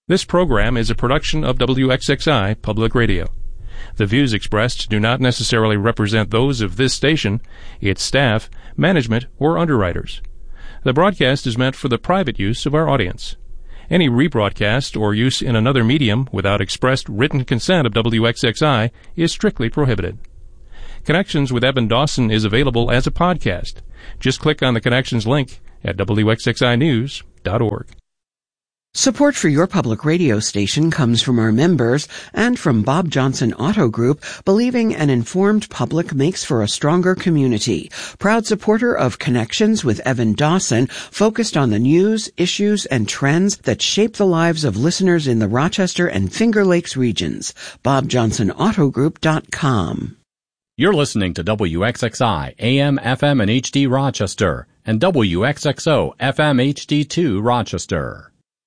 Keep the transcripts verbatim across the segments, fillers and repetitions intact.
This program is a production of W X X I Public Radio. The views expressed do not necessarily represent those of this station, its staff, management, or underwriters. The broadcast is meant for the private use of our audience. Any rebroadcast or use in another medium without expressed written consent of W X X I is strictly prohibited. Connections with Evan Dawson is available as a podcast. Just click on the Connections link at W X X I news dot org. Support for your public radio station comes from our members and from Bob Johnson Auto Group, believing an informed public makes for a stronger community. Proud supporter of Connections with Evan Dawson, focused on the news, issues, and trends that shape the lives of listeners in the Rochester and Finger Lakes regions. bob johnson auto group dot com. You're listening to W X X I, A M, F M, and H D Rochester, and W X X O, F M, H D two Rochester.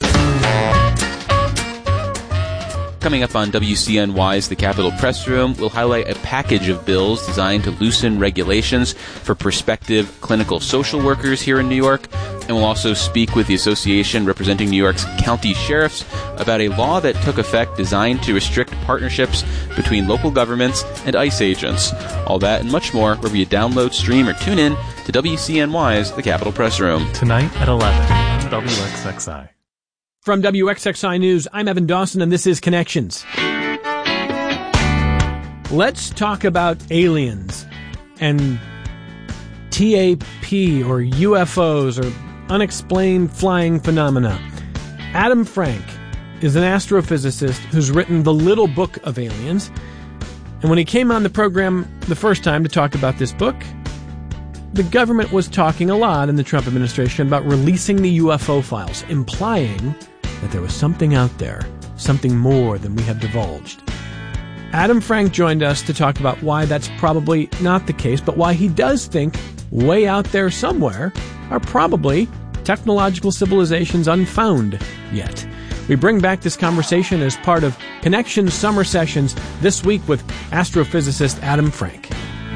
Coming up on W C N Y's The Capitol Press Room, we'll highlight a package of bills designed to loosen regulations for prospective clinical social workers here in New York. And we'll also speak with the association representing New York's county sheriffs about a law that took effect designed to restrict partnerships between local governments and ICE agents. All that and much more wherever you download, stream, or tune in to W C N Y's The Capitol Press Room. Tonight at eleven on W X X I. From W X X I News, I'm Evan Dawson, and this is Connections. Let's talk about aliens and T A P, or U F Os, or unexplained flying phenomena. Adam Frank is an astrophysicist who's written The Little Book of Aliens. And when he came on the program the first time to talk about this book, the government was talking a lot in the Trump administration about releasing the U F O files, implying that there was something out there, something more than we have divulged. Adam Frank joined us to talk about why that's probably not the case, but why he does think way out there somewhere are probably technological civilizations unfound yet. We bring back this conversation as part of Connections Summer Sessions this week with astrophysicist Adam Frank.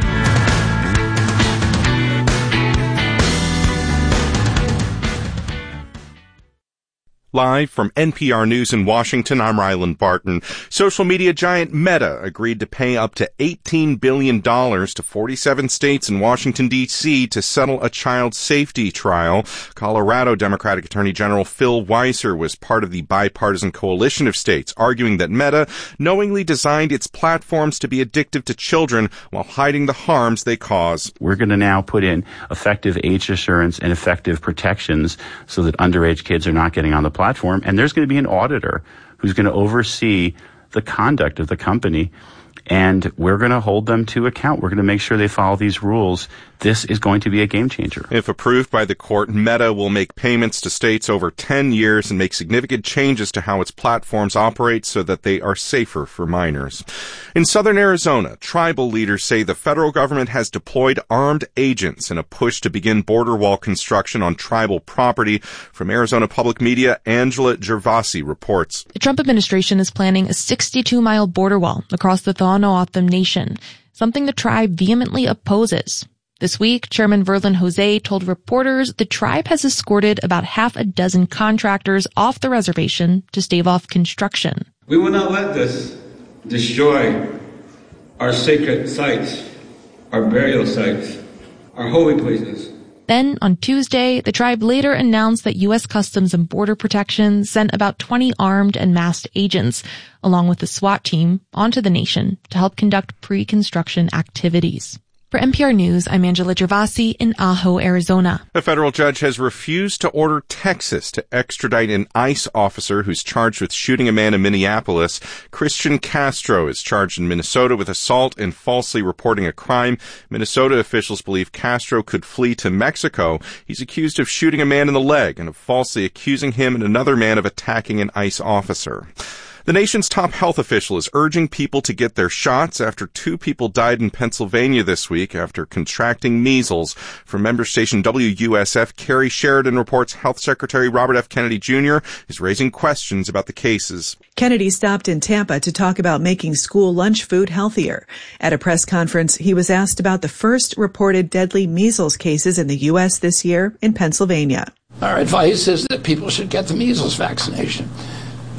Live from N P R News in Washington, I'm Ryland Barton. Social media giant Meta agreed to pay up to eighteen billion dollars to forty-seven states and Washington, D C to settle a child safety trial. Colorado Democratic Attorney General Phil Weiser was part of the bipartisan coalition of states, arguing that Meta knowingly designed its platforms to be addictive to children while hiding the harms they cause. We're going to now put in effective age assurance and effective protections so that underage kids are not getting on the platform. Platform, and there's going to be an auditor who's going to oversee the conduct of the company, and we're going to hold them to account. We're going to make sure they follow these rules. This is going to be a game changer. If approved by the court, Meta will make payments to states over ten years and make significant changes to how its platforms operate so that they are safer for minors. In southern Arizona, tribal leaders say the federal government has deployed armed agents in a push to begin border wall construction on tribal property. From Arizona Public Media, Angela Gervasi reports. The Trump administration is planning a sixty-two mile border wall across the Tohono-O'odham Nation, something the tribe vehemently opposes. This week, Chairman Verlin Jose told reporters the tribe has escorted about half a dozen contractors off the reservation to stave off construction. We will not let this destroy our sacred sites, our burial sites, our holy places. Then, on Tuesday, the tribe later announced that U S Customs and Border Protection sent about twenty armed and masked agents, along with the SWAT team, onto the nation to help conduct pre-construction activities. For N P R News, I'm Angela Gervasi in Ajo, Arizona. A federal judge has refused to order Texas to extradite an ICE officer who's charged with shooting a man in Minneapolis. Christian Castro is charged in Minnesota with assault and falsely reporting a crime. Minnesota officials believe Castro could flee to Mexico. He's accused of shooting a man in the leg and of falsely accusing him and another man of attacking an ICE officer. The nation's top health official is urging people to get their shots after two people died in Pennsylvania this week after contracting measles. From member station W U S F, Carrie Sheridan reports Health Secretary Robert F. Kennedy Junior is raising questions about the cases. Kennedy stopped in Tampa to talk about making school lunch food healthier. At a press conference, he was asked about the first reported deadly measles cases in the U S this year in Pennsylvania. Our advice is that people should get the measles vaccination.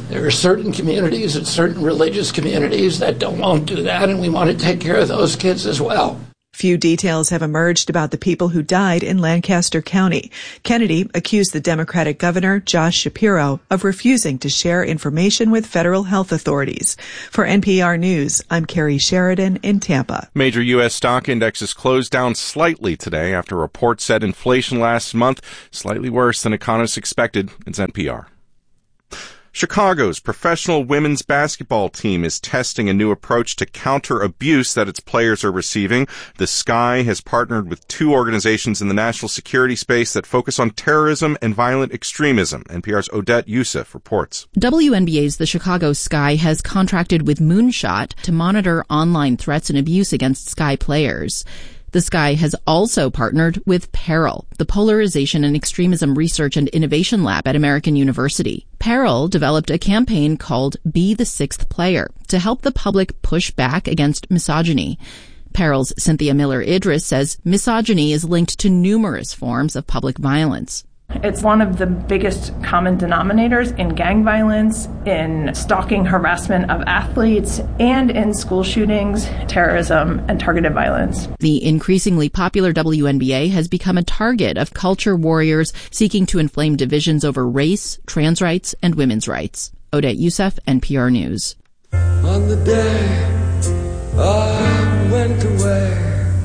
There are certain communities and certain religious communities that don't won't do that, and we want to take care of those kids as well. Few details have emerged about the people who died in Lancaster County. Kennedy accused the Democratic governor, Josh Shapiro, of refusing to share information with federal health authorities. For N P R News, I'm Carrie Sheridan in Tampa. Major U S stock indexes closed down slightly today after reports said inflation last month slightly worse than economists expected. It's N P R. Chicago's professional women's basketball team is testing a new approach to counter abuse that its players are receiving. The Sky has partnered with two organizations in the national security space that focus on terrorism and violent extremism. N P R's Odette Youssef reports. W N B A's The Chicago Sky has contracted with Moonshot to monitor online threats and abuse against Sky players. The Sky has also partnered with Peril, the Polarization and Extremism Research and Innovation Lab at American University. Peril developed a campaign called Be the Sixth Player to help the public push back against misogyny. Peril's Cynthia Miller Idris says misogyny is linked to numerous forms of public violence. It's one of the biggest common denominators in gang violence, in stalking, harassment of athletes, and in school shootings, terrorism, and targeted violence. The increasingly popular W N B A has become a target of culture warriors seeking to inflame divisions over race, trans rights, and women's rights. Odette Youssef, N P R News. On the day I went away.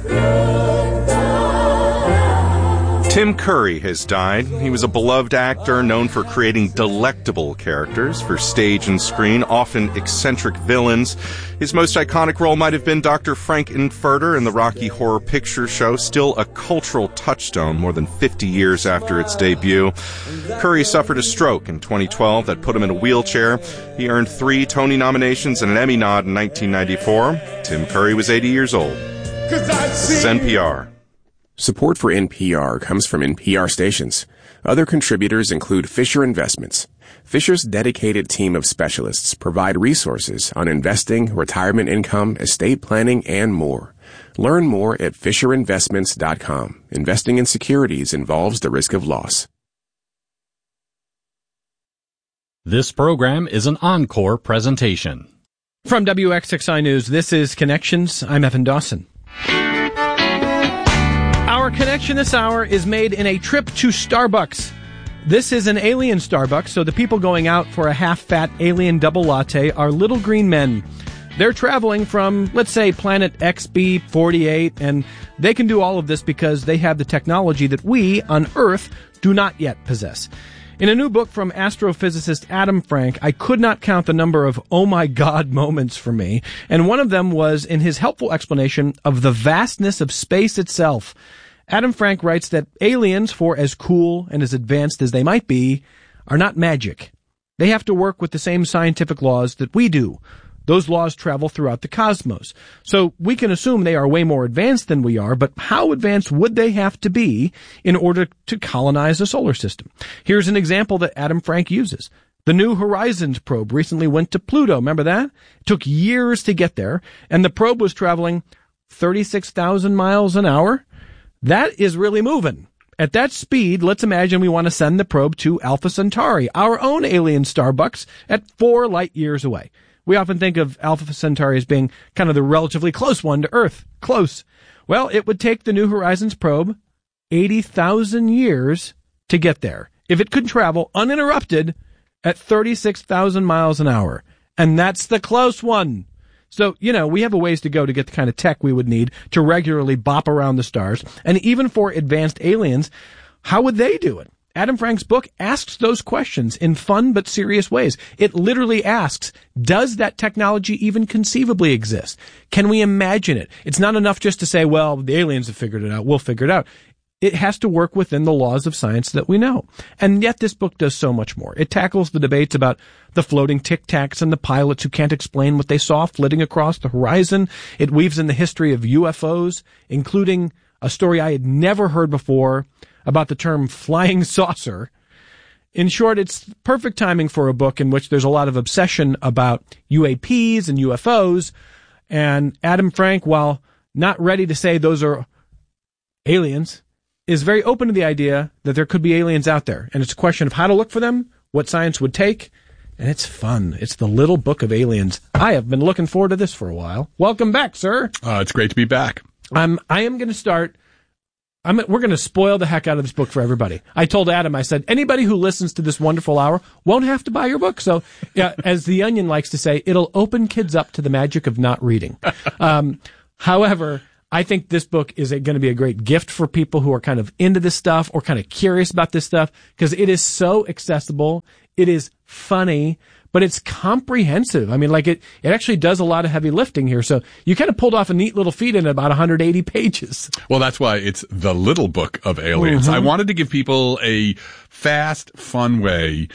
Tim Curry has died. He was a beloved actor known for creating delectable characters for stage and screen, often eccentric villains. His most iconic role might have been Doctor Frank-N-Furter in the Rocky Horror Picture Show, still a cultural touchstone more than fifty years after its debut. Curry suffered a stroke in twenty twelve that put him in a wheelchair. He earned three Tony nominations and an Emmy nod in nineteen ninety-four. Tim Curry was eighty years old. This is N P R. Support for N P R comes from N P R stations. Other contributors include Fisher Investments. Fisher's dedicated team of specialists provide resources on investing, retirement income, estate planning, and more. Learn more at fisher investments dot com. Investing in securities involves the risk of loss. This program is an encore presentation. From W X X I News, this is Connections. I'm Evan Dawson. Our connection this hour is made in a trip to Starbucks. This is an alien Starbucks, so the people going out for a half-fat alien double latte are little green men. They're traveling from, let's say, planet X B forty-eight, and they can do all of this because they have the technology that we, on Earth, do not yet possess. In a new book from astrophysicist Adam Frank, I could not count the number of oh my god moments for me, and one of them was in his helpful explanation of the vastness of space itself. Adam Frank writes that aliens, for as cool and as advanced as they might be, are not magic. They have to work with the same scientific laws that we do. Those laws travel throughout the cosmos. So we can assume they are way more advanced than we are, but how advanced would they have to be in order to colonize the solar system? Here's an example that Adam Frank uses. The New Horizons probe recently went to Pluto. Remember that? It took years to get there, and the probe was traveling thirty-six thousand miles an hour. That is really moving. At that speed, let's imagine we want to send the probe to Alpha Centauri, our own alien Starbucks, at four light years away. We often think of Alpha Centauri as being kind of the relatively close one to Earth. Close. Well, it would take the New Horizons probe eighty thousand years to get there, if it could travel uninterrupted at thirty-six thousand miles an hour. And that's the close one. So, you know, we have a ways to go to get the kind of tech we would need to regularly bop around the stars. And even for advanced aliens, how would they do it? Adam Frank's book asks those questions in fun but serious ways. It literally asks, does that technology even conceivably exist? Can we imagine it? It's not enough just to say, well, the aliens have figured it out, we'll figure it out. It has to work within the laws of science that we know. And yet this book does so much more. It tackles the debates about the floating tic-tacs and the pilots who can't explain what they saw flitting across the horizon. It weaves in the history of U F Os, including a story I had never heard before about the term flying saucer. In short, it's perfect timing for a book in which there's a lot of obsession about U A Ps and U F Os. And Adam Frank, while not ready to say those are aliens, is very open to the idea that there could be aliens out there. And it's a question of how to look for them, what science would take, And it's fun. It's the Little Book of Aliens. I have been looking forward to this for a while. Welcome back, sir. Uh, it's great to be back. Um, I am going to start. I'm, we're going to spoil the heck out of this book for everybody. I told Adam, I said, anybody who listens to this wonderful hour won't have to buy your book. So, yeah, as The Onion likes to say, it'll open kids up to the magic of not reading. Um, however, I think this book is going to be a great gift for people who are kind of into this stuff or kind of curious about this stuff because it is so accessible. It is funny, but it's comprehensive. I mean, like it, it actually does a lot of heavy lifting here. So you kind of pulled off a neat little feat in about one hundred eighty pages. Well, that's why it's the Little Book of Aliens. Mm-hmm. I wanted to give people a fast, fun way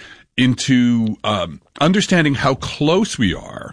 into um, understanding how close we are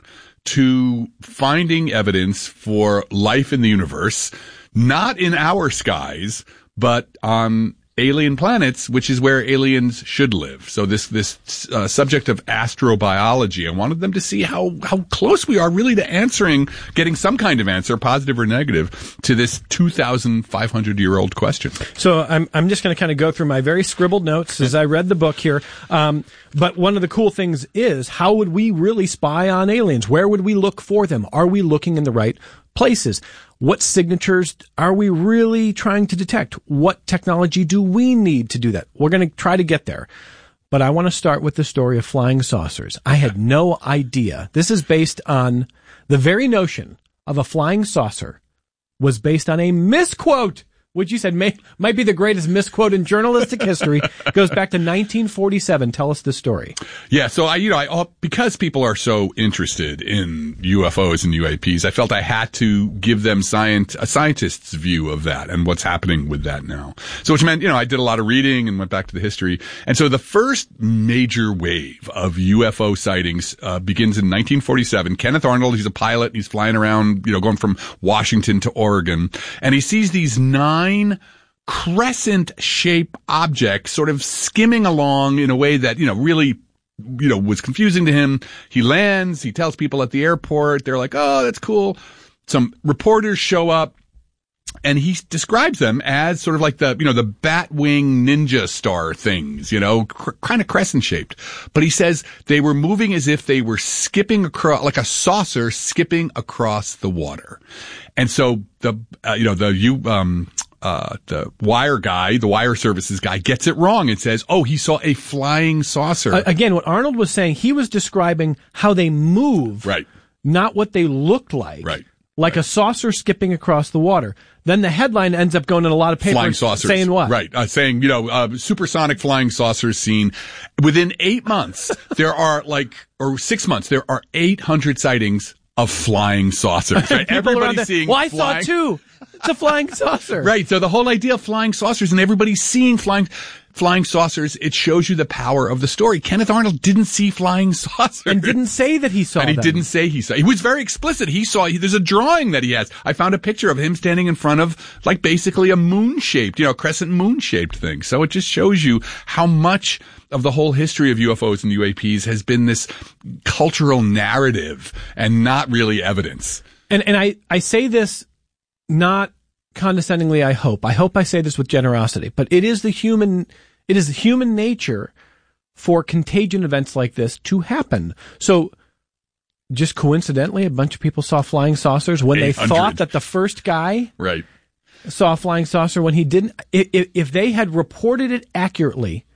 to finding evidence for life in the universe, not in our skies, but on alien planets, which is where aliens should live. So this this uh, subject of astrobiology, I wanted them to see how how close we are really to answering, getting some kind of answer, positive or negative, to this two thousand five hundred year old question. So I'm I'm just going to kind of go through my very scribbled notes as I read the book here. Um, but one of the cool things is, how would we really spy on aliens? Where would we look for them? Are we looking in the right places? What signatures are we really trying to detect? What technology do we need to do that? We're going to try to get there. But I want to start with the story of flying saucers. I had no idea. This is based on the very notion of a flying saucer was based on a misquote, which you said may, might be the greatest misquote in journalistic history. Goes back to nineteen forty-seven. Tell us the story. Yeah, so I, you know, I, because people are so interested in U F Os and U A Ps, I felt I had to give them science, a scientist's view of that and what's happening with that now. So which meant, you know, I did a lot of reading and went back to the history. And so the first major wave of U F O sightings uh, begins in nineteen forty-seven. Kenneth Arnold, he's a pilot. He's flying around, you know, going from Washington to Oregon. And he sees these nine crescent-shaped objects sort of skimming along in a way that, you know, really, you know, was confusing to him. He lands. He tells people at the airport. They're like, oh, that's cool. Some reporters show up, and he describes them as sort of like the, you know, the bat-wing ninja star things, you know, cr- kind of crescent-shaped. But he says they were moving as if they were skipping across, like a saucer skipping across the water. And so the, uh, you know, the, you, um, Uh, the wire guy, the wire services guy, gets it wrong and says, oh, he saw a flying saucer. Uh, again, what Arnold was saying, he was describing how they move, right? Not what they looked like. Right. Like right. a saucer skipping across the water. Then the headline ends up going in a lot of papers. Flying saucers. Saying what? Right. Uh, saying, you know, uh, supersonic flying saucers seen. Within eight months, there are like, or six months, there are eight hundred sightings of flying saucers. Right? Everybody's seeing Well, I flying... saw two. It's a flying saucer. Right. So the whole idea of flying saucers and everybody's seeing flying flying saucers, it shows you the power of the story. Kenneth Arnold didn't see flying saucers. And didn't say that he saw them. And he them. didn't say he saw. He was very explicit. He saw, he, there's a drawing that he has. I found a picture of him standing in front of like basically a moon-shaped, you know, crescent moon-shaped thing. So it just shows you how much of the whole history of U F Os and U A Ps has been this cultural narrative and not really evidence. And, and I, I say this not condescendingly, I hope. I hope I say this with generosity, but it is the human, it is the human nature for contagion events like this to happen. So just coincidentally, a bunch of people saw flying saucers when they thought that the first guy right. saw a flying saucer when he didn't. If, if they had reported it accurately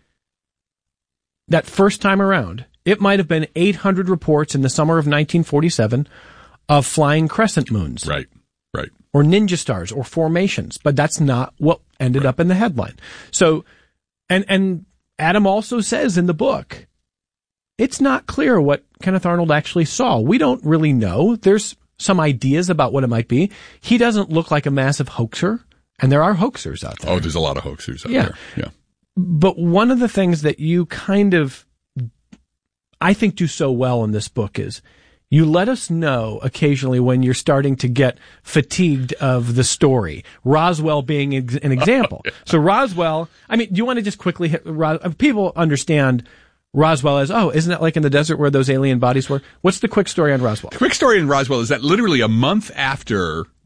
that first time around, it might have been eight hundred reports in the summer of nineteen forty-seven of flying crescent moons. Right, right. Or ninja stars or formations, but that's not what ended right. up in the headline. So, and, and Adam also says in the book, it's not clear what Kenneth Arnold actually saw. We don't really know. There's some ideas about what it might be. He doesn't look like a massive hoaxer, and there are hoaxers out there. Oh, there's a lot of hoaxers out yeah. there. Yeah. But one of the things that you kind of, I think, do so well in this book is you let us know occasionally when you're starting to get fatigued of the story. Roswell being ex- an example. Oh, yeah. So Roswell, I mean, do you want to just quickly hit, Ros- people understand Roswell as, oh, isn't that like in the desert where those alien bodies were? What's the quick story on Roswell? The quick story in Roswell is that literally a month after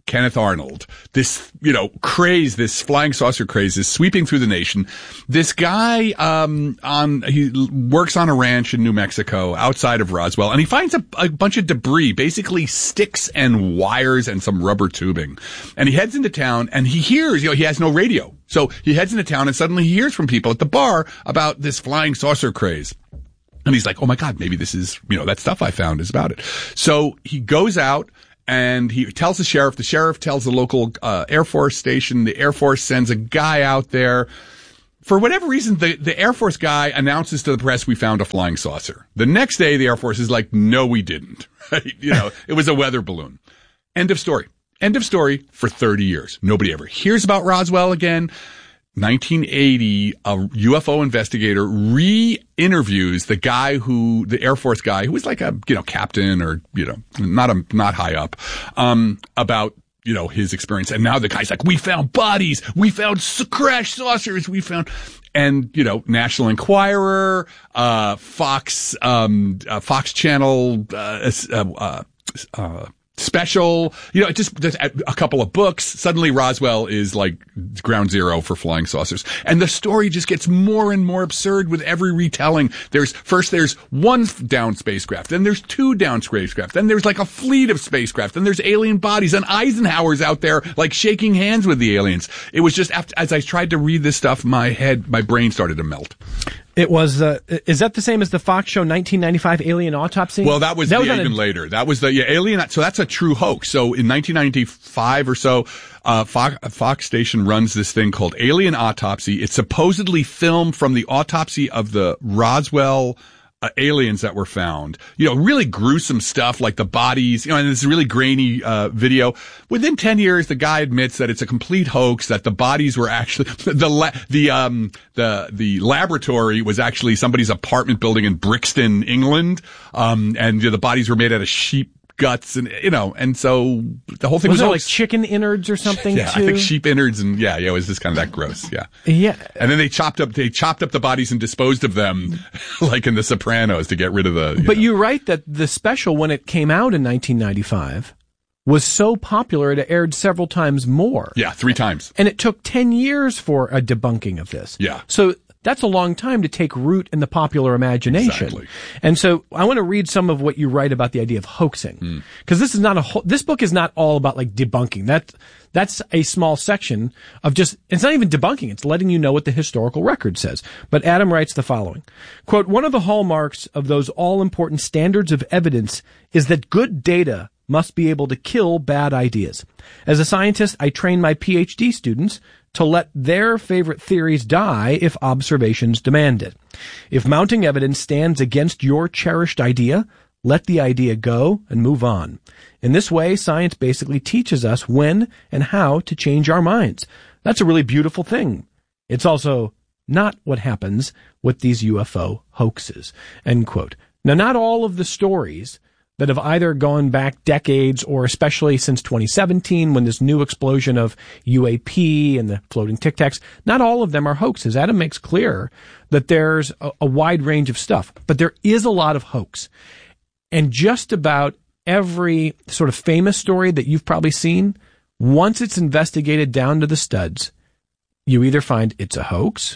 Kenneth Arnold, this, you know, craze, this flying saucer craze is sweeping through the nation. This guy, um, on, he works on a ranch in New Mexico outside of Roswell, and he finds a, a bunch of debris, basically sticks and wires and some rubber tubing. And he heads into town and he hears, you know, he has no radio. So he heads into town and suddenly he hears from people at the bar about this flying saucer craze. And he's like, oh my God, maybe this is, you know, that stuff I found is about it. So he goes out and he tells the sheriff. The sheriff tells the local uh, Air Force station. The Air Force sends a guy out there. For whatever reason, the, the Air Force guy announces to the press, we found a flying saucer. The next day, the Air Force is like, no, we didn't. Right? You know, it was a weather balloon. End of story. End of story for thirty years. Nobody ever hears about Roswell again. nineteen eighty, a U F O investigator re-interviews the guy who, the Air Force guy, who was like a, you know, captain or, you know, not a, not high up, um, about, you know, his experience. And now the guy's like, we found bodies, we found crash saucers, we found, and, you know, National Enquirer, uh, Fox, um, uh, Fox Channel, uh, uh, uh, special, you know, just, just a couple of books. Suddenly Roswell is like ground zero for flying saucers. And the story just gets more and more absurd with every retelling. There's, first there's one down spacecraft, then there's two down spacecraft, then there's like a fleet of spacecraft, then there's alien bodies, and Eisenhower's out there like shaking hands with the aliens. It was just, after, as I tried to read this stuff, my head, my brain started to melt. It was, uh, is that the same as the Fox show nineteen ninety-five Alien Autopsy? Well, that was, that the, was even a, later. That was the, yeah, Alien, so that's a true hoax. So in nineteen ninety-five or so, uh, Fox, Fox station runs this thing called Alien Autopsy. It's supposedly filmed from the autopsy of the Roswell Uh, aliens that were found, you know, really gruesome stuff like the bodies, you know, and this really grainy, uh, video. Within ten years, the guy admits that it's a complete hoax, that the bodies were actually, the, la- the, um, the, the laboratory was actually somebody's apartment building in Brixton, England. Um, and you know, the bodies were made out of sheep guts and, you know, and so the whole thing was, was it hoax. Like chicken innards or something yeah, too? I think sheep innards and yeah, yeah, it was just kind of that gross. Yeah. Yeah. And then they chopped up, they chopped up the bodies and disposed of them like in The Sopranos to get rid of the, you But know. you write that the special, when it came out in nineteen ninety-five, was so popular it aired several times more. Yeah, three times. And it took ten years for a debunking of this. Yeah. So that's a long time to take root in the popular imagination. Exactly. And so I want to read some of what you write about the idea of hoaxing. Because this is not a whole, this book is not all about like debunking. That, that's a small section of just, it's not even debunking, it's letting you know what the historical record says. But Adam writes the following, quote, one of the hallmarks of those all-important standards of evidence is that good data must be able to kill bad ideas. As a scientist, I train my PhD students to let their favorite theories die if observations demand it. If mounting evidence stands against your cherished idea, let the idea go and move on. In this way, science basically teaches us when and how to change our minds. That's a really beautiful thing. It's also not what happens with these U F O hoaxes. End quote. Now, not all of the stories that have either gone back decades or especially since twenty seventeen when this new explosion of U A P and the floating Tic Tacs, not all of them are hoaxes. Adam makes clear that there's a, a wide range of stuff, but there is a lot of hoax. And just about every sort of famous story that you've probably seen, once it's investigated down to the studs, you either find it's a hoax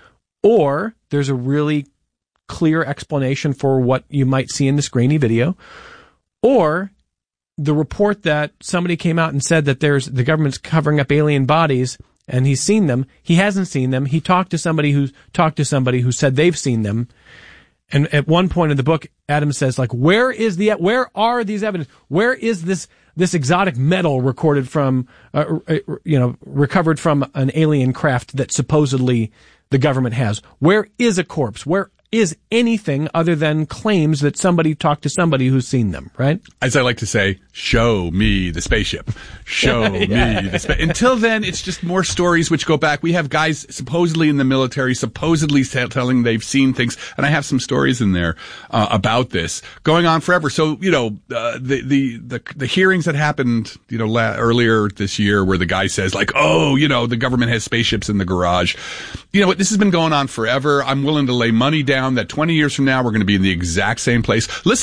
or there's a really clear explanation for what you might see in this grainy video, or the report that somebody came out and said that there's the government's covering up alien bodies and he's seen them. He hasn't seen them. He talked to somebody who talked to somebody who said they've seen them. And at one point in the book, Adam says, like, where is the, where are these evidence? Where is this, this exotic metal recorded from, uh, you know, recovered from an alien craft that supposedly the government has? Where is a corpse? Where is anything other than claims that somebody talked to somebody who's seen them, right? As I like to say, show me the spaceship. Show Yeah. me the spaceship. Until then, it's just more stories which go back. We have guys supposedly in the military, supposedly t- telling they've seen things, and I have some stories in there uh, about this going on forever. So, you know, uh, the, the the the hearings that happened, you know, la- earlier this year, where the guy says like, oh, you know, the government has spaceships in the garage. You know what? This has been going on forever. I'm willing to lay money down that twenty years from now, we're going to be in the exact same place. Listen,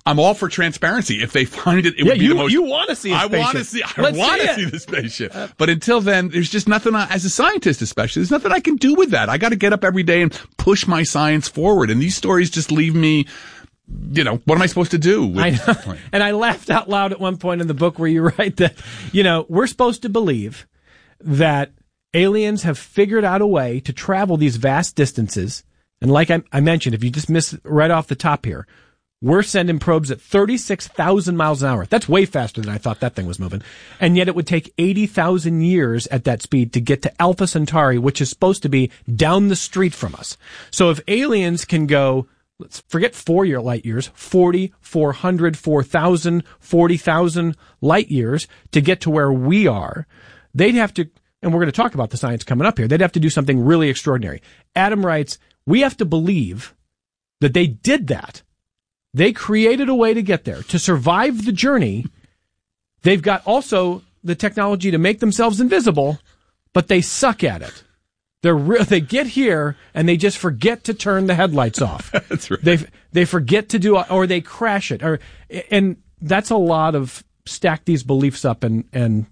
I'm all for transparency. If they find it, it yeah, would be you, the most. You want to see a I spaceship. want to see. I Let's want see to it. see the spaceship. Uh, but until then, there's just nothing. I, as a scientist, especially, there's nothing I can do with that. I got to get up every day and push my science forward. And these stories just leave me. You know, what am I supposed to do? With I know. And I laughed out loud at one point in the book where you write that, you know, we're supposed to believe that aliens have figured out a way to travel these vast distances. And like I, I mentioned, if you just miss right off the top here, we're sending probes at thirty-six thousand miles an hour. That's way faster than I thought that thing was moving. And yet it would take eighty thousand years at that speed to get to Alpha Centauri, which is supposed to be down the street from us. So if aliens can go, let's forget four year light years, forty, four hundred, four thousand, forty thousand light years to get to where we are, they'd have to, and we're going to talk about the science coming up here, they'd have to do something really extraordinary. Adam writes, we have to believe that they did that. They created a way to get there. To survive the journey, they've got also the technology to make themselves invisible, but they suck at it. They're re- they get here and they just forget to turn the headlights off. That's right. They they forget to do, or they crash it, or and that's a lot of stack these beliefs up and and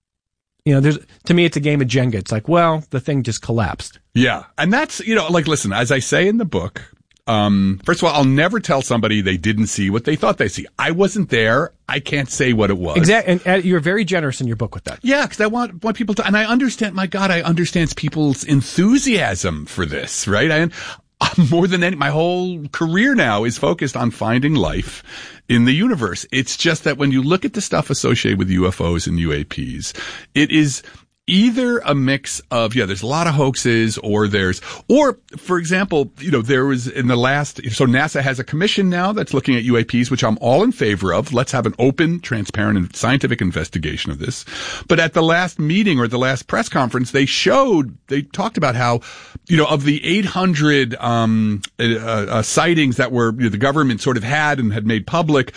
you know, there's to me it's a game of Jenga. It's like, well, the thing just collapsed. Yeah, and that's you know, like listen, as I say in the book. Um, first of all, I'll never tell somebody they didn't see what they thought they see. I wasn't there. I can't say what it was. Exactly. And, and you're very generous in your book with that. Yeah, because I want, want people to, and I understand, my God, I understand people's enthusiasm for this, right? I, more than any, my whole career now is focused on finding life in the universe. It's just that when you look at the stuff associated with U F Os and U A Ps, it is either a mix of, yeah, there's a lot of hoaxes, or there's, or, for example, you know, there was in the last, so NASA has a commission now that's looking at U A Ps, which I'm all in favor of. Let's have an open, transparent, and scientific investigation of this. But at the last meeting or the last press conference, they showed, they talked about how, you know, of the eight hundred, um, uh, uh, sightings that were, you know, the government sort of had and had made public,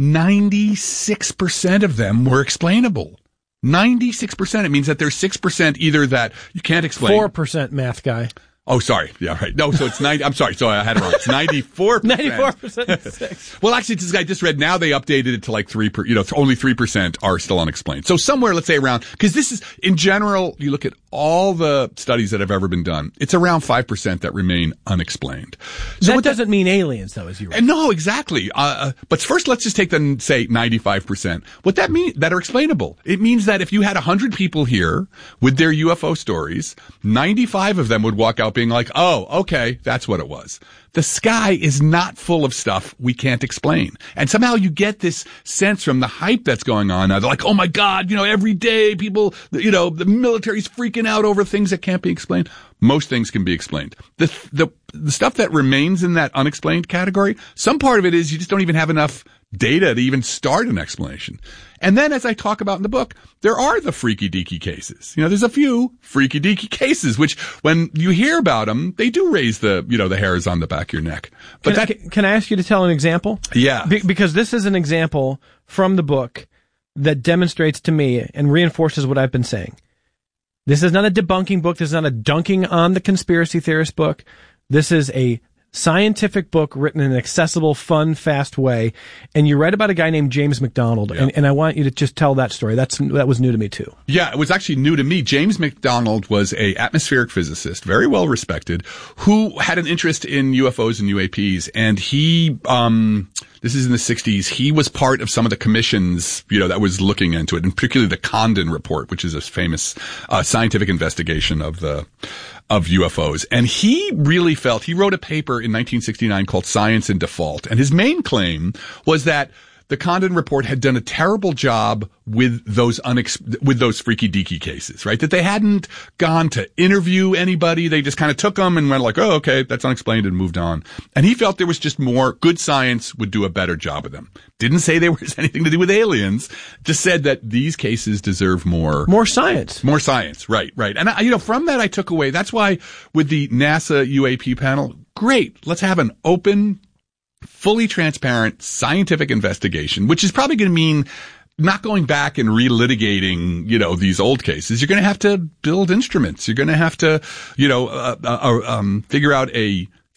ninety-six percent of them were explainable. ninety-six percent. It means that there's six percent either that you can't explain. four percent math guy. Oh, sorry. Yeah, right. No, so it's ninety. I'm sorry. So I had it wrong. It's ninety-four percent. ninety-four percent six. Well, actually, this guy just read, now they updated it to like three per, you know, only three percent are still unexplained. So somewhere, let's say around, cause this is, in general, you look at all the studies that have ever been done, it's around five percent that remain unexplained. So that doesn't that, mean aliens, though, as you write. No, exactly. Uh, but first, let's just take them, say, ninety-five percent. What that mean, that are explainable. It means that if you had one hundred people here with their U F O stories, ninety-five of them would walk out being like, oh, okay, that's what it was. The sky is not full of stuff we can't explain. And somehow you get this sense from the hype that's going on now. They're like, oh my God, you know, every day people, you know, the military's freaking out over things that can't be explained. Most things can be explained. The, the, the stuff that remains in that unexplained category, some part of it is you just don't even have enough data to even start an explanation. And then, as I talk about in the book, there are the freaky deaky cases. You know, there's a few freaky deaky cases, which when you hear about them, they do raise the, you know, the hairs on the back of your neck. But can, that, I, can I ask you to tell an example? Yeah. Be, because this is an example from the book that demonstrates to me and reinforces what I've been saying. This is not a debunking book. This is not a dunking on the conspiracy theorist book. This is a scientific book written in an accessible, fun, fast way. And you write about a guy named James McDonald. Yeah. And, and I want you to just tell that story. That's, that was new to me too. Yeah, it was actually new to me. James McDonald was a atmospheric physicist, very well respected, who had an interest in U F Os and U A Ps. And he, um, this is in the sixties. He was part of some of the commissions, you know, that was looking into it, and particularly the Condon Report, which is a famous, uh, scientific investigation of the, of U F Os. And he really felt, he wrote a paper in nineteen sixty-nine called Science in Default. And his main claim was that the Condon Report had done a terrible job with those unex- with those freaky deaky cases, right? That they hadn't gone to interview anybody. They just kind of took them and went like, oh, okay, that's unexplained, and moved on. And he felt there was just more, good science would do a better job of them. Didn't say there was anything to do with aliens. Just said that these cases deserve more. More science. More science. Right, right. And I, you know, from that I took away, that's why with the NASA U A P panel, great. Let's have an open, fully transparent scientific investigation, which is probably going to mean not going back and relitigating, you know, these old cases. You're going to have to build instruments. You're going to have to, you know, uh, uh, um, figure out a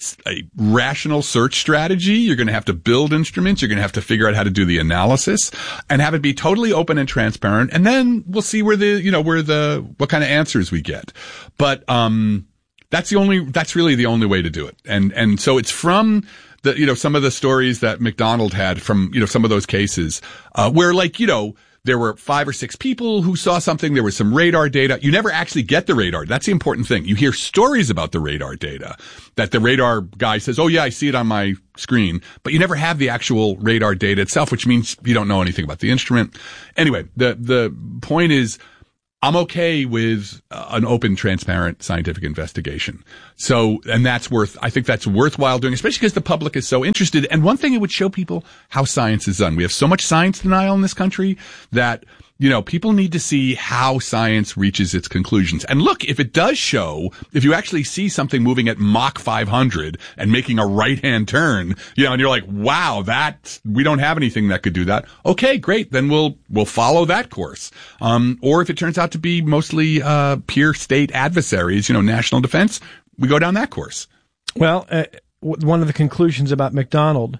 a rational search strategy. You're going to have to build instruments. You're going to have to figure out how to do the analysis and have it be totally open and transparent. And then we'll see where the, you know, where the, what kind of answers we get. But, um, that's the only, that's really the only way to do it. And, and so it's from the, you know, some of the stories that McDonald had from, you know, some of those cases, uh, where like, you know, there were five or six people who saw something. There was some radar data. You never actually get the radar. That's the important thing. You hear stories about the radar data that the radar guy says, oh yeah, I see it on my screen, but you never have the actual radar data itself, which means you don't know anything about the instrument. Anyway, the, the point is, I'm okay with uh, an open, transparent scientific investigation. So, and that's worth, I think that's worthwhile doing, especially because the public is so interested. And one thing, it would show people how science is done. We have so much science denial in this country that, you know, people need to see how science reaches its conclusions. And look, if it does show, if you actually see something moving at Mach five hundred and making a right-hand turn, you know, and you're like, wow, that, we don't have anything that could do that. Okay, great. Then we'll, we'll follow that course. Um, or if it turns out to be mostly, uh, peer state adversaries, you know, national defense, we go down that course. Well, uh, one of the conclusions about McDonald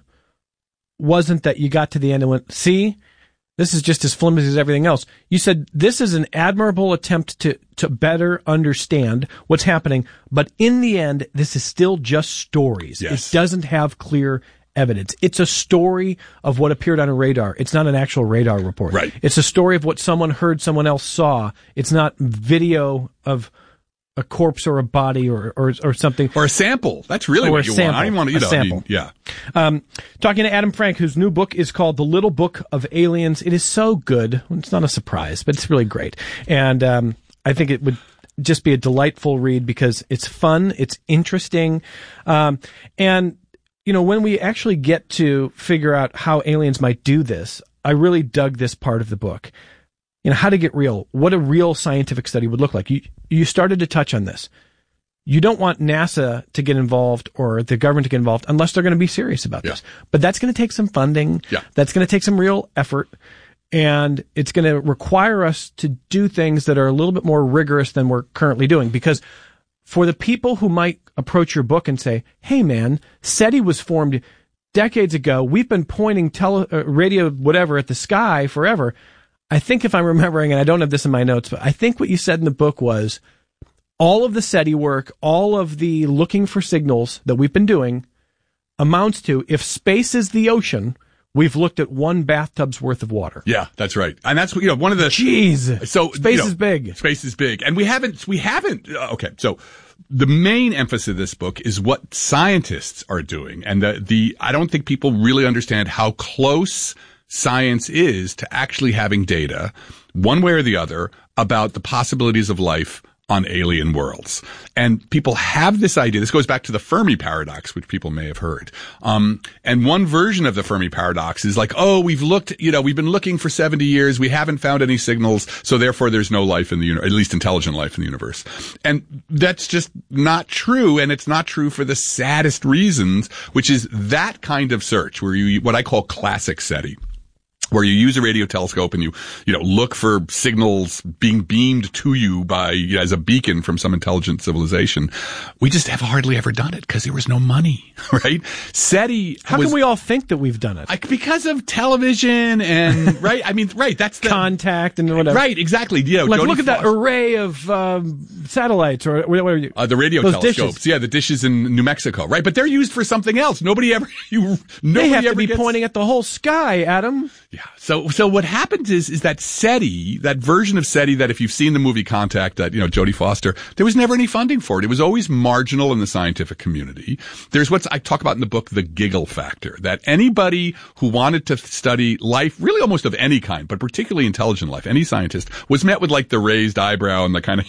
wasn't that you got to the end and went, see, this is just as flimsy as everything else. You said this is an admirable attempt to, to better understand what's happening, but in the end, this is still just stories. Yes. It doesn't have clear evidence. It's a story of what appeared on a radar. It's not an actual radar report. Right. It's a story of what someone heard someone else saw. It's not video of a corpse or a body or, or, or something. Or a sample. That's really or what you sample. want. I don't even want to, you a know, sample. I mean, yeah. Um, talking to Adam Frank, whose new book is called The Little Book of Aliens. It is so good. It's not a surprise, but it's really great. And, um, I think it would just be a delightful read because it's fun. It's interesting. Um, and, you know, when we actually get to figure out how aliens might do this, I really dug this part of the book. You know, how to get real, what a real scientific study would look like. You, you started to touch on this. You don't want NASA to get involved or the government to get involved unless they're going to be serious about yeah. this. But that's going to take some funding. Yeah. That's going to take some real effort. And it's going to require us to do things that are a little bit more rigorous than we're currently doing. Because for the people who might approach your book and say, hey man, SETI was formed decades ago. We've been pointing tele, uh, radio, whatever, at the sky forever. I think if I'm remembering, and I don't have this in my notes, but I think what you said in the book was all of the SETI work, all of the looking for signals that we've been doing amounts to, if space is the ocean, we've looked at one bathtub's worth of water. Yeah, that's right. And that's, you know, one of the... Jeez. So, space you know, is big. Space is big. And we haven't, we haven't, uh, okay, so the main emphasis of this book is what scientists are doing. And the, the, I don't think people really understand how close science is to actually having data, one way or the other, about the possibilities of life on alien worlds. And people have this idea. This goes back to the Fermi paradox, which people may have heard. Um, and one version of the Fermi paradox is like, oh, we've looked, you know, we've been looking for seventy years. We haven't found any signals. So therefore there's no life in the universe, at least intelligent life in the universe. And that's just not true. And it's not true for the saddest reasons, which is that kind of search where you, what I call classic SETI, where you use a radio telescope and you, you know, look for signals being beamed to you by, you know, as a beacon from some intelligent civilization. We just have hardly ever done it because there was no money, right? SETI. How was, can we all think that we've done it? I, because of television and, right? I mean, right. That's the contact and whatever. Right. Exactly. You know, like, Jodie look at that Foster. array of um, satellites or whatever. You, uh, the radio those telescopes. Dishes. Yeah. The dishes in New Mexico. Right. But they're used for something else. Nobody ever, you, nobody they have ever to be gets, pointing at the whole sky, Adam. Yeah. So, so what happens is, is that SETI, that version of SETI that if you've seen the movie Contact, that, you know, Jodie Foster, there was never any funding for it. It was always marginal in the scientific community. There's what I talk about in the book, the giggle factor, that anybody who wanted to study life, really almost of any kind, but particularly intelligent life, any scientist, was met with like the raised eyebrow and the kind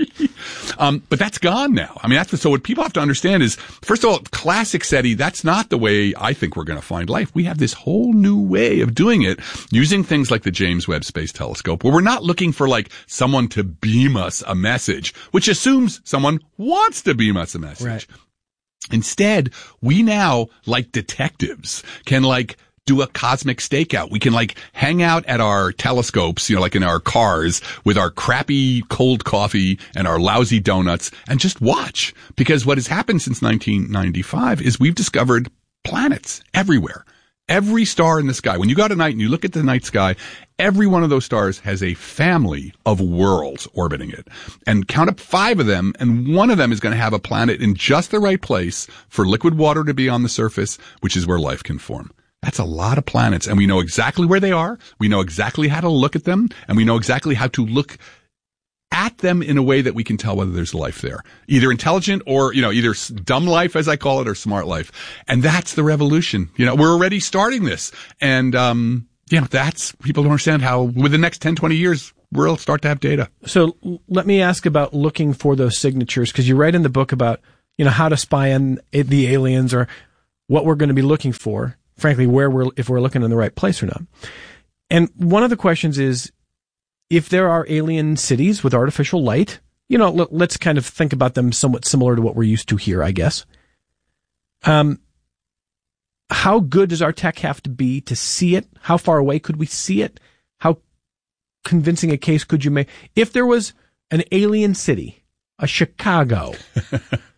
of, um, but that's gone now. I mean, that's what, so what people have to understand is, first of all, classic SETI, that's not the way I think we're going to find life. We have this whole new way of doing it, using things like the James Webb Space Telescope, where we're not looking for like someone to beam us a message, which assumes someone wants to beam us a message. Right. Instead, we now, like detectives, can like do a cosmic stakeout. We can like hang out at our telescopes, you know, like in our cars with our crappy cold coffee and our lousy donuts and just watch. Because what has happened since nineteen ninety-five is we've discovered planets everywhere. Every star in the sky, when you go out at night and you look at the night sky, every one of those stars has a family of worlds orbiting it. And count up five of them, and one of them is going to have a planet in just the right place for liquid water to be on the surface, which is where life can form. That's a lot of planets, and we know exactly where they are. We know exactly how to look at them, and we know exactly how to look at them in a way that we can tell whether there's life there. Either intelligent or, you know, either dumb life, as I call it, or smart life. And that's the revolution. You know, we're already starting this. And, um, you know, that's, people don't understand how, with the next ten, twenty years, we'll start to have data. So let me ask about looking for those signatures, because you write in the book about, you know, how to spy on the aliens or what we're going to be looking for, frankly, where we're, if we're looking in the right place or not. And one of the questions is, if there are alien cities with artificial light, you know, let, let's kind of think about them somewhat similar to what we're used to here, I guess. Um, how good does our tech have to be to see it? How far away could we see it? How convincing a case could you make? If there was an alien city, a Chicago,